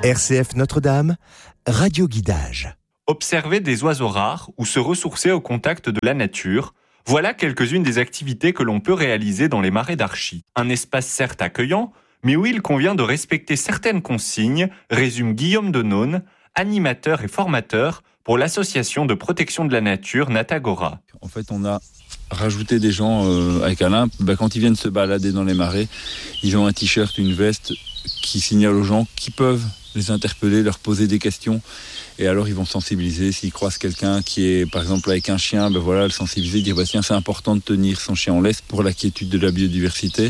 RCF Notre-Dame, radio guidage. Observer des oiseaux rares ou se ressourcer au contact de la nature, voilà quelques-unes des activités que l'on peut réaliser dans les marais d'Archy. Un espace certes accueillant, mais où il convient de respecter certaines consignes, résume Guillaume de None, animateur et formateur pour l'association de protection de la nature Natagora. En fait, on a rajouté des gens avec Alain. Quand ils viennent se balader dans les marais, ils ont un t-shirt, une veste qui signale aux gens qui peuvent les interpeller, leur poser des questions. Et alors, ils vont sensibiliser. S'ils croisent quelqu'un qui est, par exemple, avec un chien, le sensibiliser, dire tiens, c'est important de tenir son chien en laisse pour la quiétude de la biodiversité,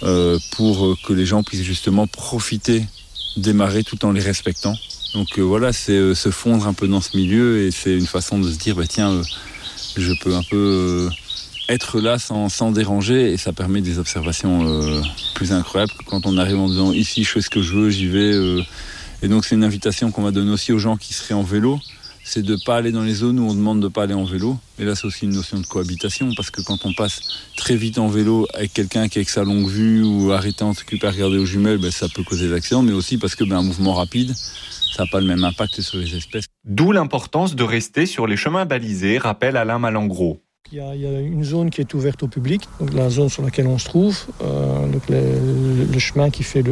pour que les gens puissent justement profiter des marais tout en les respectant. Donc c'est se fondre un peu dans ce milieu et c'est une façon de se dire je peux un peu être là sans déranger et ça permet des observations plus incroyables que quand on arrive en disant ici je fais ce que je veux, j'y vais. Et donc c'est une invitation qu'on va donner aussi aux gens qui seraient en vélo, c'est de ne pas aller dans les zones où on demande de ne pas aller en vélo. Et là c'est aussi une notion de cohabitation parce que quand on passe très vite en vélo avec quelqu'un qui est avec sa longue vue ou arrêté en s'occuper à regarder aux jumelles, ça peut causer des accidents, mais aussi parce que un mouvement rapide, ça n'a pas le même impact sur les espèces. D'où l'importance de rester sur les chemins balisés, rappelle Alain Malengros. Il y a une zone qui est ouverte au public, donc la zone sur laquelle on se trouve, donc le chemin qui fait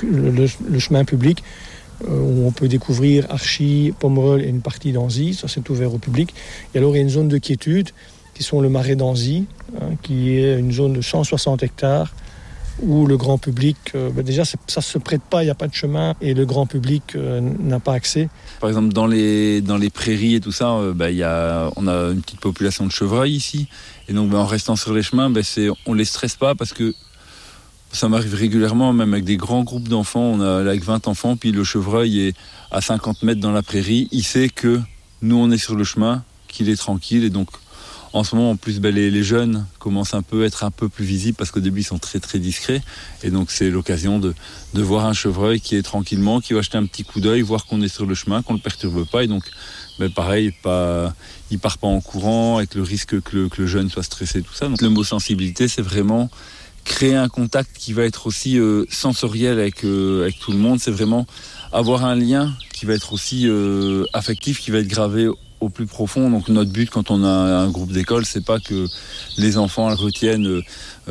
le chemin public, où on peut découvrir Archy, Pomerol et une partie d'Anzy, ça c'est ouvert au public. Et alors il y a une zone de quiétude, qui sont le marais d'Anzy, qui est une zone de 160 hectares, où le grand public, déjà ça ne se prête pas, il n'y a pas de chemin, et le grand public n'a pas accès. Par exemple, dans les prairies et tout ça, on a une petite population de chevreuils ici, et donc en restant sur les chemins, on ne les stresse pas, parce que ça m'arrive régulièrement, même avec des grands groupes d'enfants, on a avec 20 enfants, puis le chevreuil est à 50 mètres dans la prairie, il sait que nous on est sur le chemin, qu'il est tranquille, et donc en ce moment, en plus, les jeunes commencent à être un peu plus visibles parce qu'au début, ils sont très, très discrets. Et donc, c'est l'occasion de voir un chevreuil qui est tranquillement, qui va jeter un petit coup d'œil, voir qu'on est sur le chemin, qu'on ne le perturbe pas. Et donc, pareil, il part pas en courant avec le risque que le jeune soit stressé, tout ça. Donc, le mot sensibilité, c'est vraiment créer un contact qui va être aussi sensoriel avec tout le monde. C'est vraiment avoir un lien qui va être aussi affectif, qui va être gravé au plus profond. Donc notre but quand on a un groupe d'école, c'est pas que les enfants retiennent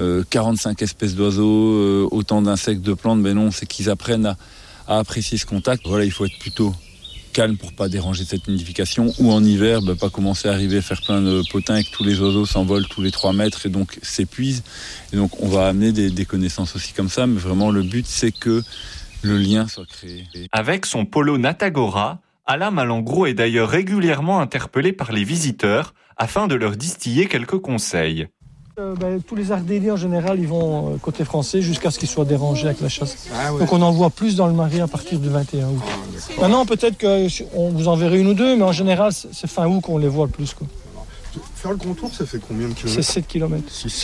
45 espèces d'oiseaux, autant d'insectes, de plantes, mais non, c'est qu'ils apprennent à apprécier ce contact. Il faut être plutôt calme pour pas déranger cette nidification, ou en hiver, pas commencer à arriver à faire plein de potins et que tous les oiseaux s'envolent tous les 3 mètres et donc s'épuisent. Et donc on va amener des connaissances aussi comme ça, mais vraiment le but c'est que le lien soit créé. Avec son polo Natagora, Alain Malengros est d'ailleurs régulièrement interpellé par les visiteurs afin de leur distiller quelques conseils. Tous les Ardéliens en général, ils vont côté français jusqu'à ce qu'ils soient dérangés avec la chasse. Ah ouais. Donc on en voit plus dans le marais à partir du 21 août. Maintenant peut-être qu'on vous enverrait une ou deux, mais en général c'est fin août qu'on les voit le plus. Faire le contour, ça fait combien de kilomètres ? C'est 7 km.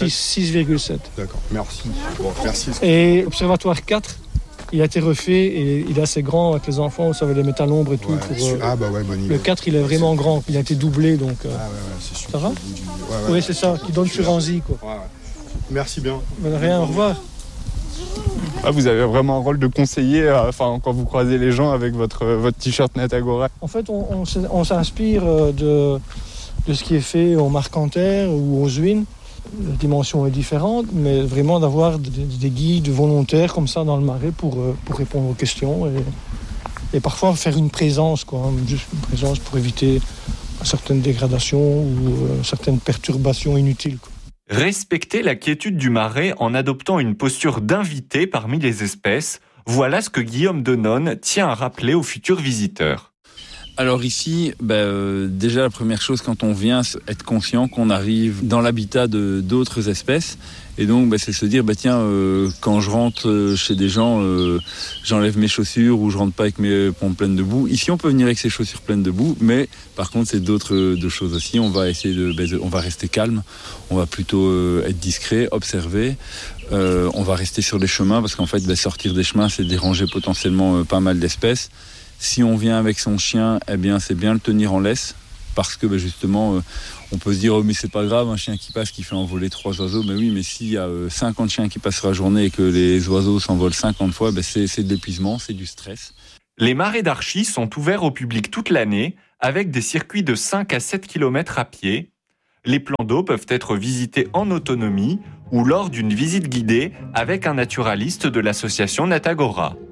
6,7. D'accord, merci. Merci. Et Observatoire 4, il a été refait et il est assez grand avec les enfants, vous savez, les mettre à l'ombre et tout. Bonne idée. Le 4, il est vraiment grand, il a été doublé. Donc, c'est super. Ça va ? Oui, c'est ça, qui donne sur Anzy. Merci bien. Rien, au revoir. Vous avez vraiment un rôle de conseiller quand vous croisez les gens avec votre t-shirt Natagora. En fait, on s'inspire de ce qui est fait au Marcanterre ou aux Zuines. La dimension est différente, mais vraiment d'avoir des guides volontaires comme ça dans le marais pour répondre aux questions et parfois faire une présence, juste une présence pour éviter certaines dégradations ou certaines perturbations inutiles. Respecter la quiétude du marais en adoptant une posture d'invité parmi les espèces, voilà ce que Guillaume de None tient à rappeler aux futurs visiteurs. Alors ici, déjà la première chose quand on vient, c'est être conscient qu'on arrive dans l'habitat d'autres espèces. Et donc c'est se dire, quand je rentre chez des gens, j'enlève mes chaussures ou je rentre pas avec mes pompes pleines de boue. Ici on peut venir avec ses chaussures pleines de boue, mais par contre c'est d'autres choses aussi. On va essayer on va rester calme, on va plutôt être discret, observer. On va rester sur les chemins parce qu'en fait sortir des chemins c'est déranger potentiellement pas mal d'espèces. Si on vient avec son chien, c'est bien le tenir en laisse parce que justement, on peut se dire mais c'est pas grave, un chien qui passe qui fait envoler 3 oiseaux. Mais oui, mais s'il y a 50 chiens qui passent la journée et que les oiseaux s'envolent 50 fois, c'est de l'épuisement, c'est du stress. Les marais d'Archy sont ouverts au public toute l'année avec des circuits de 5 à 7 km à pied. Les plans d'eau peuvent être visités en autonomie ou lors d'une visite guidée avec un naturaliste de l'association Natagora.